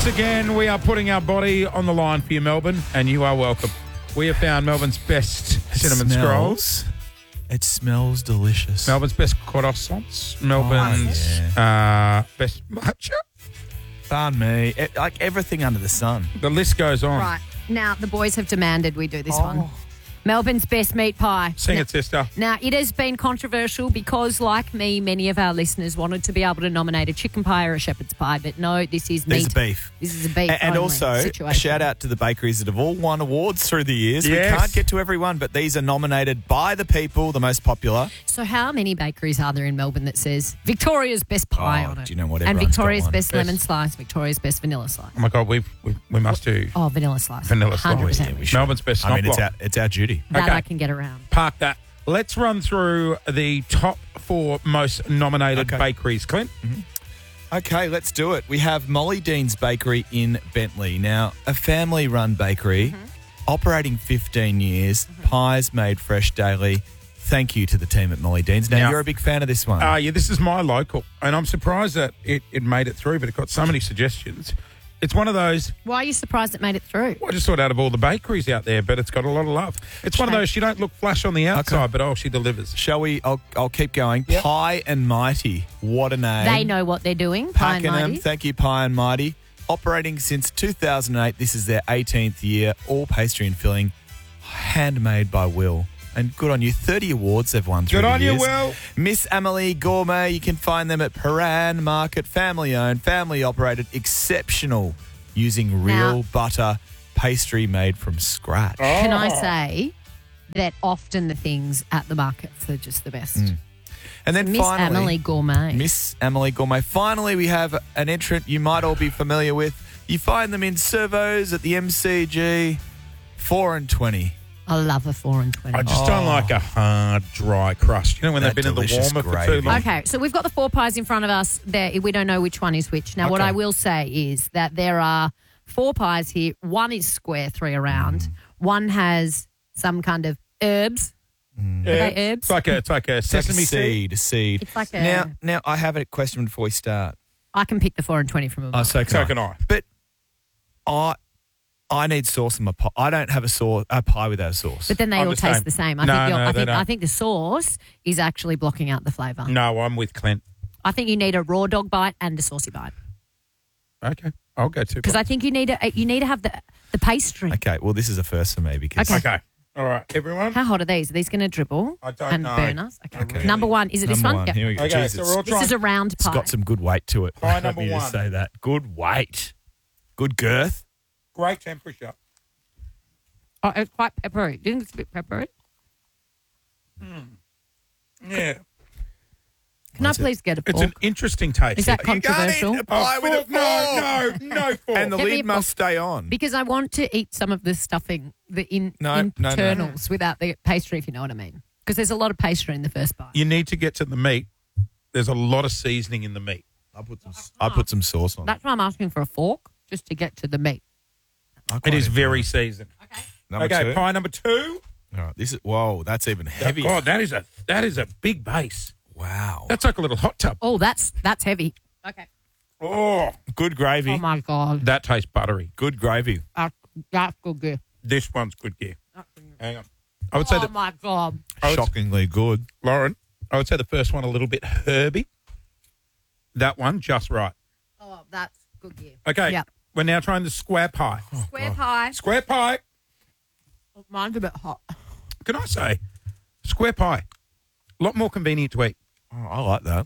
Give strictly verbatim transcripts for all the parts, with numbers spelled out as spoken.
Once again, we are putting our body on the line for you, Melbourne, and you are welcome. We have found Melbourne's best cinnamon smells. scrolls. It smells delicious. Melbourne's best croissants. Melbourne's Oh, uh, best matcha. Pardon me. It, like everything under the sun. The list goes on. Right. Now, the boys have demanded we do this Oh. one. Melbourne's best meat pie. Sing now, it, sister. Now, it has been controversial because, like me, many of our listeners wanted to be able to nominate a chicken pie or a shepherd's pie, but no, this is meat. There's a beef. This is a beef A- And only also, situation. a shout out to the bakeries that have all won awards through the years. Yes. We can't get to everyone, but these are nominated by the people, the most popular. So how many bakeries are there in Melbourne that says Victoria's best pie Oh, on it? do you know what? And Everyone's got Victoria's one. best lemon Best- slice, Victoria's best vanilla slice. Oh, my God, we've, we we must do Oh, vanilla slice. vanilla slice. one hundred percent. Yeah, we should. Melbourne's best I mean, snot it's block. our, it's our duty. That Okay. I can get around. Park that. Let's run through the top four most nominated Okay. bakeries, Clint. Okay, let's do it. We have Molly Dean's Bakery in Bentley. Now, a family-run bakery, Mm-hmm. operating fifteen years, pies made fresh daily. Thank you to the team at Molly Dean's. Now, Now- you're a big fan of this one. Uh, yeah, this is my local, and I'm surprised that it, it made it through, but it got so many suggestions. It's one of those, Why are you surprised it made it through? well, I just thought out of all the bakeries out there, but it's got a lot of love. It's one of those, she don't look flash on the outside, but oh, she delivers. Shall we? I'll, I'll keep going. Yep. Pie and Mighty. What a name. They know what they're doing. Pie and Pakenham. Mighty. Thank you, Pie and Mighty. Operating since two thousand eight. This is their eighteenth year. All pastry and filling. Handmade by Will. And good on you. thirty awards they've won through Good the on you, years. Will. Miss Emily Gourmet. You can find them at Paran Market. Family owned, family operated. Exceptional. Using real Now- butter pastry made from scratch. Can I say that often the things at the markets are just the best? And then Miss finally, Emily Gourmet. Miss Emily Gourmet. Finally, we have an entrant you might all be familiar with. You find them in servos at the M C G, four and twenty. I love a four and twenty. I just don't like a hard, dry crust. You know, when That they've been in the delicious warmer for gravy. too long. Okay, so we've got the four pies in front of us. There, we don't know which one is which. Now, what Okay. I will say is that there are four pies here. One is square, three around. Mm. One has some kind of herbs. Mm. Are Yeah, they herbs? It's like a, it's like a It's like a sesame seed. seed, a seed. It's like a- now, now I have a question before we start. I can pick the four and twenty from above. Oh, so So can I. But I, I need sauce in my pie. I don't have a sauce, a pie without sauce. But then they I'm all the taste same. the same. I No, think, you're, no, I, they think don't. I think the sauce is actually blocking out the flavour. No, I'm with Clint. I think you need a raw dog bite and a saucy bite Okay, I'll go two. because I think you need a, you need to have the the pastry. Okay, well, this is a first for me because Okay. Okay. All right, everyone. How hot are these? Are these going to dribble I don't and know. burn us? Okay. Okay. Number one. Is it this number one? one. Yeah. Here we go. Okay, Jesus. so we're all This trying. is a round It's pie. got some good weight to it. Pie Let number me just one. say that. Good weight. Good girth. Great temperature. Oh, it's quite peppery. Do you think it's a bit peppery? Yeah. Can What's I it? please get a It's fork? an interesting taste. Is that You can't controversial? eat a pie with a fork? No, fork. no, no fork. And the Get me a lid must fork. stay on. Because I want to eat some of the stuffing, the in, No, no, no. internals without the pastry, if you know what I mean. Because there's a lot of pastry in the first bite. You need to get to the meat. There's a lot of seasoning in the meat. I put some. I put some sauce on. That's why I'm asking for a fork, just to get to the meat. I It quite is enjoy very it. seasoned. Number okay, two. pie number two. All right, this is whoa. That's even heavy. God, that is a that is a big base. Wow. That's like a little hot tub. Oh, that's that's heavy. Okay. Oh, Good gravy. Oh my god, that tastes buttery. Good gravy. that's, that's good. Gear. This one's good gear. Hang on. I would say Oh that, my god. I would- Shockingly good. Lauren, I would say the first one a little bit herby. That one just right. Oh, that's good gear. Okay, Yep. we're now trying the square pie. Square pie. Square pie. Mine's a bit hot. Can I say, square pie, a lot more convenient to eat. Oh, I like that.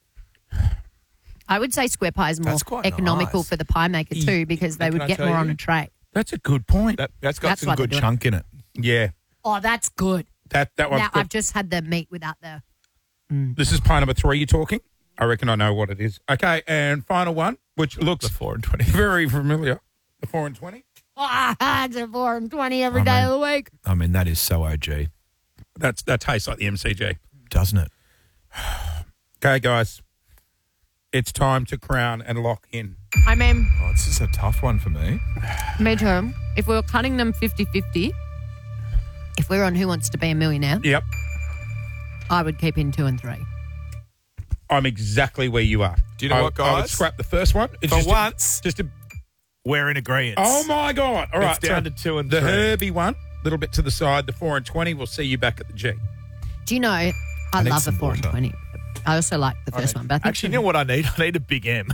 I would say square pie is more That's quite economical nice. for the pie maker too, because they Can would I get tell more you? on a tray. That's a good point. That that's got That's some why good they're doing chunk in it. yeah, Oh, that's good. that that one's Now good. I've just had the meat without the. This is pie number three you're talking? I reckon I know what it is. Okay, and final one, which looks The four and twenty. very familiar. The four and twenty. Ah, it's a four and twenty every I day mean- of the week. I mean, that is so O G, That's that tastes like the M C G. doesn't it? Okay, guys, it's time to crown and lock in. I mean, Oh, this is a tough one for me. me too. If we were cutting them fifty-fifty, if we were on Who Wants to Be a Millionaire, Yep, I would keep in two and three. I'm exactly where you are. Do you know I, what, I would guys? scrap the first one. It's For just once- a, just a We're in agreement. Oh, my God. All right. It's down to two and the three. Herbie one, a little bit to the side, the four and twenty. We'll see you back at the G. Do you know, I, need love the some four and water. twenty. I also like the first one. But I think Actually, you know what I need? I need a big M.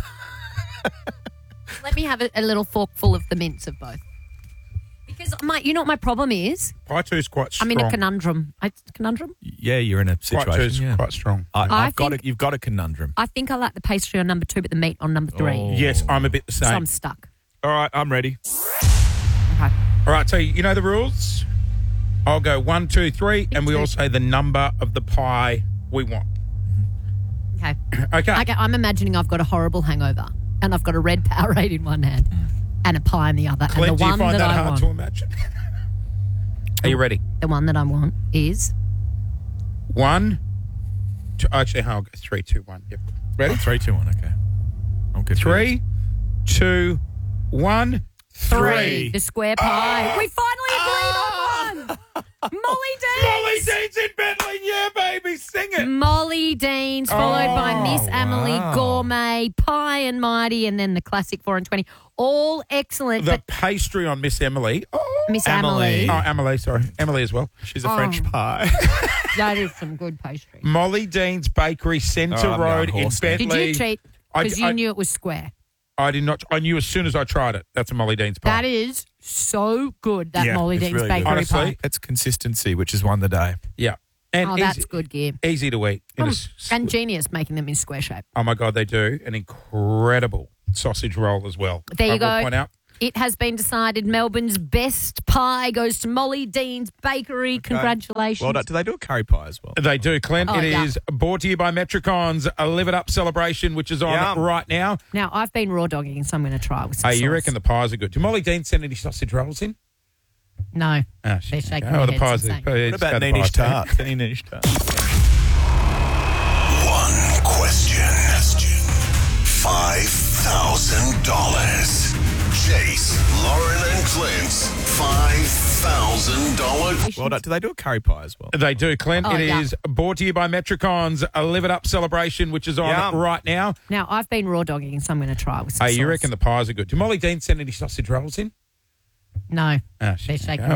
let me have a, a little fork full of the mints of both. Because my, you know what my problem is? Pie two's quite strong. I'm in a conundrum. I, conundrum? Yeah, you're in a Pie two's situation. Yeah. quite strong. I, I I've got think- a, you've got a conundrum. I think I like the pastry on number two, but the meat on number three. Oh. Yes, I'm a bit the So same. I'm stuck. All right, I'm ready. Okay. All right, so you know the rules? I'll go one, two, three, and we two. all say the number of the pie we want. Okay. Okay. Okay, I'm imagining I've got a horrible hangover and I've got a red Powerade in one hand and a pie in the other. Clint, and the do you one find that, that, I hard want, to imagine? Are you ready? the one that I want is One, two, actually, I'll go three, two, one. Yep. Ready? Oh, three, two, one. Okay. I'm good. Three, two, one, three. the square pie. We finally agreed on one. Molly Deans. Molly Dean's in Bentley, yeah, baby, sing it. Molly Deans, followed by Oh, Miss Emily wow. Gourmet, Pie and Mighty, and then the classic four and twenty. All excellent, The but pastry on Miss Emily. Oh, Miss Emily. Emily, oh, Emily, sorry. Emily as well. She's a Oh. French pie. that is some good pastry. Molly Dean's Bakery, Centre Oh, I'm Road going in horse now. Did Bentley. you cheat? I- Because you I- knew it was square. I did not. I knew as soon as I tried it. That's a Molly Dean's pie. That is so good, that Yeah, Molly it's Dean's really good. bakery Honestly, pie. It's consistency, which has won the day. Yeah. And Oh, easy, that's good gear. easy to eat. In a Mm, s- and genius making them in square shape. oh, my God, they do. An incredible sausage roll as well. There you I will go. point out. It has been decided Melbourne's best pie goes to Molly Dean's Bakery. Congratulations. Well done. Do they do a curry pie as well? They do, Clint. Oh, it yeah. is brought to you by Metricons, a Live It Up celebration, which is on Yum. right now. Now, I've been raw dogging, so I'm going to try with some Hey, you sauce. reckon the pies are good? Do Molly Dean send any sausage rolls in? No. Oh, They're shaking Oh, their the heads pies. and Are, saying- oh, yeah, What just about go the Ninish pies, yeah. tarts? Any Ninish tarts? One question. Five thousand dollars. Chase, Lauren and Clint's five thousand dollars. Well done. Do they do a curry pie as well? They do, Clint. Oh, It yeah. is brought to you by Metricons, a Live It Up celebration, which is on Yum. right now. Now, I've been raw dogging, so I'm going to try with some Hey, you sauce. reckon the pies are good? Do Molly Dean send any sausage rolls in? No. Oh, They're shaking oh,